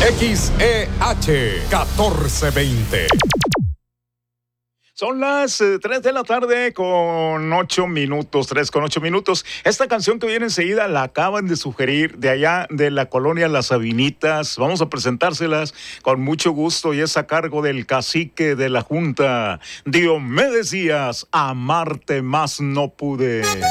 XEH 1420. Son las 3 de la tarde con 8 minutos, 3 con 8 minutos. Esta canción que viene enseguida la acaban de sugerir de allá de la colonia Las Sabinitas. Vamos a presentárselas con mucho gusto y es a cargo del cacique de la Junta, Diomedes Díaz, Amarte más no pude.